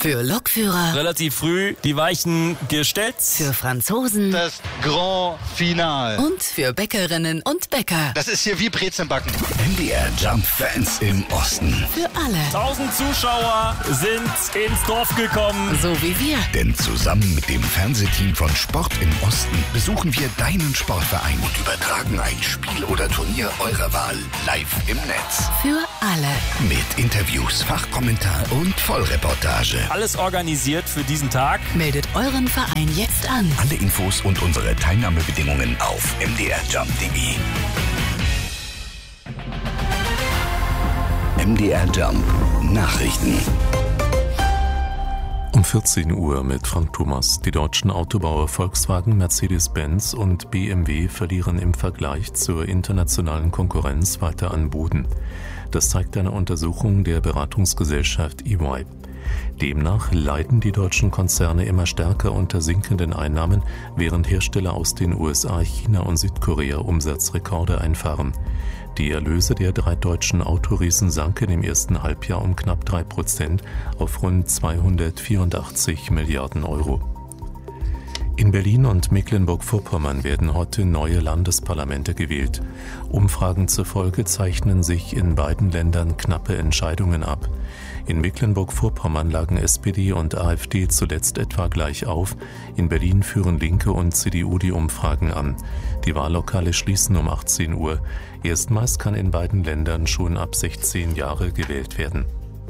Für Lokführer. Relativ früh die Weichen gestellt. Für Franzosen. Das Grand Finale. Und für Bäckerinnen und Bäcker. Das ist hier wie Brezenbacken. MDR Jump Fans im Osten. Für alle. 1000 Zuschauer sind ins Dorf gekommen. So wie wir. Denn zusammen mit dem Fernsehteam von Sport im Osten besuchen wir deinen Sportverein und übertragen ein Spiel oder Turnier eurer Wahl live im Netz. Für alle. Mit Interviews, Fachkommentar und Vollreportage. Alles organisiert für diesen Tag. Meldet euren Verein jetzt an. Alle Infos und unsere Teilnahmebedingungen auf mdrjump.de. MDR Jump Nachrichten. Um 14 Uhr mit Frank Thomas. Die deutschen Autobauer Volkswagen, Mercedes-Benz und BMW verlieren im Vergleich zur internationalen Konkurrenz weiter an Boden. Das zeigt eine Untersuchung der Beratungsgesellschaft EY. Demnach leiden die deutschen Konzerne immer stärker unter sinkenden Einnahmen, während Hersteller aus den USA, China und Südkorea Umsatzrekorde einfahren. Die Erlöse der 3 deutschen Autoriesen sanken im ersten Halbjahr um knapp 3% auf rund 284 Milliarden Euro. In Berlin und Mecklenburg-Vorpommern werden heute neue Landesparlamente gewählt. Umfragen zufolge zeichnen sich in beiden Ländern knappe Entscheidungen ab. In Mecklenburg-Vorpommern lagen SPD und AfD zuletzt etwa gleich auf. In Berlin führen Linke und CDU die Umfragen an. Die Wahllokale schließen um 18 Uhr. Erstmals kann in beiden Ländern schon ab 16 Jahre gewählt werden.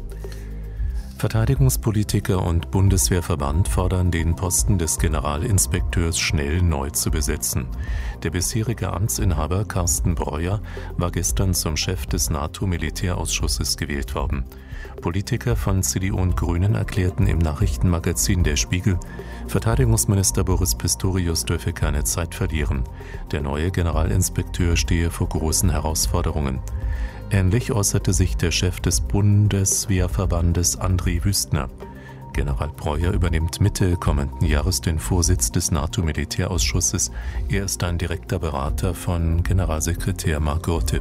Verteidigungspolitiker und Bundeswehrverband fordern, den Posten des Generalinspekteurs schnell neu zu besetzen. Der bisherige Amtsinhaber Carsten Breuer war gestern zum Chef des NATO-Militärausschusses gewählt worden. Politiker von CDU und Grünen erklärten im Nachrichtenmagazin Der Spiegel, Verteidigungsminister Boris Pistorius dürfe keine Zeit verlieren. Der neue Generalinspekteur stehe vor großen Herausforderungen. Ähnlich äußerte sich der Chef des Bundeswehrverbandes André Wüstner. General Breuer übernimmt Mitte kommenden Jahres den Vorsitz des NATO-Militärausschusses. Er ist ein direkter Berater von Generalsekretär Mark Rutte.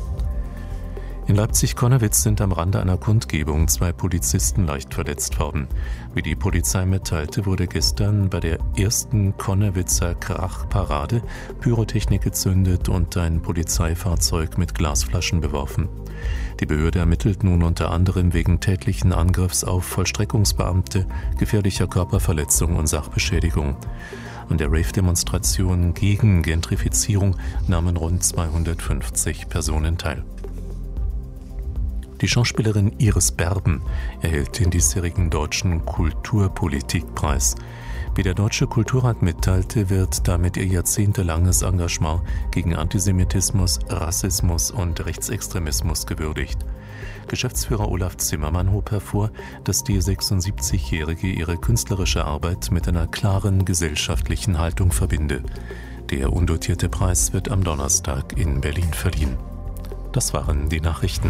In Leipzig-Konnewitz sind am Rande einer Kundgebung 2 Polizisten leicht verletzt worden. Wie die Polizei mitteilte, wurde gestern bei der ersten Konnewitzer Krachparade Pyrotechnik gezündet und ein Polizeifahrzeug mit Glasflaschen beworfen. Die Behörde ermittelt nun unter anderem wegen tätlichen Angriffs auf Vollstreckungsbeamte, gefährlicher Körperverletzung und Sachbeschädigung. An der Rave-Demonstration gegen Gentrifizierung nahmen rund 250 Personen teil. Die Schauspielerin Iris Berben erhält den diesjährigen Deutschen Kulturpolitikpreis. Wie der Deutsche Kulturrat mitteilte, wird damit ihr jahrzehntelanges Engagement gegen Antisemitismus, Rassismus und Rechtsextremismus gewürdigt. Geschäftsführer Olaf Zimmermann hob hervor, dass die 76-Jährige ihre künstlerische Arbeit mit einer klaren gesellschaftlichen Haltung verbinde. Der undotierte Preis wird am Donnerstag in Berlin verliehen. Das waren die Nachrichten.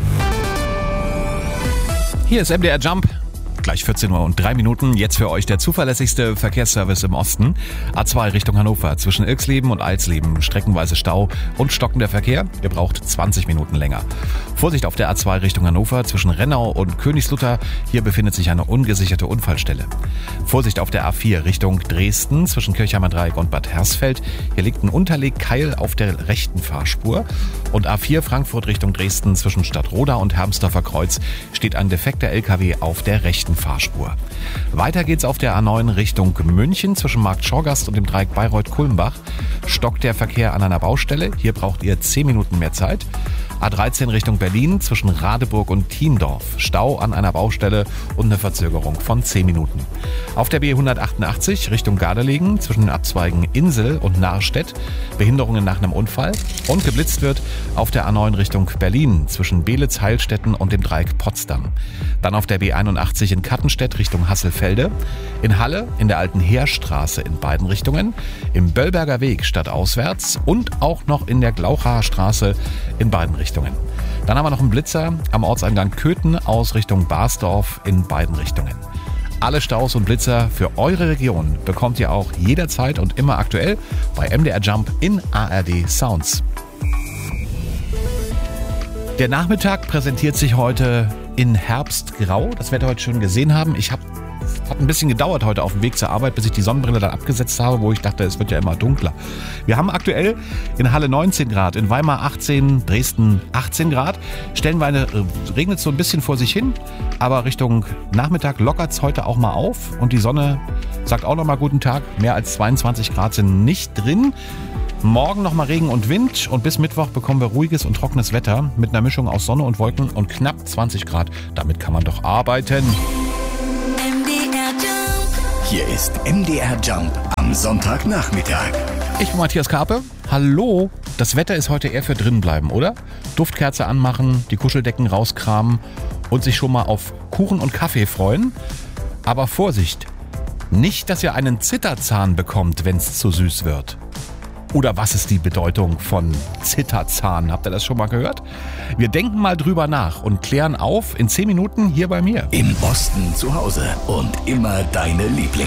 Hier ist MDR Jump. Gleich 14 Uhr und 3 Minuten. Jetzt für euch der zuverlässigste Verkehrsservice im Osten. A2 Richtung Hannover. Zwischen Ilksleben und Alsleben streckenweise Stau und stockender Verkehr. Ihr braucht 20 Minuten länger. Vorsicht auf der A2 Richtung Hannover. Zwischen Rennau und Königslutter. Hier befindet sich eine ungesicherte Unfallstelle. Vorsicht auf der A4 Richtung Dresden. Zwischen Kirchheimer Dreieck und Bad Hersfeld. Hier liegt ein Unterlegkeil auf der rechten Fahrspur. Und A4 Frankfurt Richtung Dresden. Zwischen Stadtroda und Hermsdorfer Kreuz steht ein defekter LKW auf der rechten Fahrspur. Weiter geht's auf der A9 Richtung München. Zwischen Markt Schorgast und dem Dreieck Bayreuth-Kulmbach stockt der Verkehr an einer Baustelle. Hier braucht ihr 10 Minuten mehr Zeit. A13 Richtung Berlin zwischen Radeburg und Thiendorf. Stau an einer Baustelle und eine Verzögerung von 10 Minuten. Auf der B188 Richtung Gardelegen zwischen den Abzweigen Insel und Narstedt. Behinderungen nach einem Unfall. Und geblitzt wird auf der A9 Richtung Berlin zwischen Belitz, Heilstätten und dem Dreieck Potsdam. Dann auf der B81 in Kattenstedt Richtung Hasselfelde. In Halle in der alten Heerstraße in beiden Richtungen. Im Böllberger Weg stadtauswärts und auch noch in der Glauchaer Straße in beiden Richtungen. Dann haben wir noch einen Blitzer am Ortseingang Köthen aus Richtung Basdorf in beiden Richtungen. Alle Staus und Blitzer für eure Region bekommt ihr auch jederzeit und immer aktuell bei MDR Jump in ARD Sounds. Der Nachmittag präsentiert sich heute in Herbstgrau. Das werdet ihr heute schon gesehen haben. Ich habe hat ein bisschen gedauert heute auf dem Weg zur Arbeit, bis ich die Sonnenbrille dann abgesetzt habe, wo ich dachte, es wird ja immer dunkler. Wir haben aktuell in Halle 19 Grad, in Weimar 18, Dresden 18 Grad. Stellenweise regnet es so ein bisschen vor sich hin, aber Richtung Nachmittag lockert es heute auch mal auf und die Sonne sagt auch nochmal guten Tag. Mehr als 22 Grad sind nicht drin. Morgen nochmal Regen und Wind und bis Mittwoch bekommen wir ruhiges und trockenes Wetter mit einer Mischung aus Sonne und Wolken und knapp 20 Grad. Damit kann man doch arbeiten. Hier ist MDR Jump am Sonntagnachmittag. Ich bin Matthias Karpe. Hallo. Das Wetter ist heute eher für drinnen bleiben, oder? Duftkerze anmachen, die Kuscheldecken rauskramen und sich schon mal auf Kuchen und Kaffee freuen. Aber Vorsicht, nicht, dass ihr einen Zitterzahn bekommt, wenn es zu süß wird. Oder was ist die Bedeutung von Zitterzahn? Habt ihr das schon mal gehört? Wir denken mal drüber nach und klären auf in 10 Minuten hier bei mir. Im Osten zu Hause und immer deine Lieblings.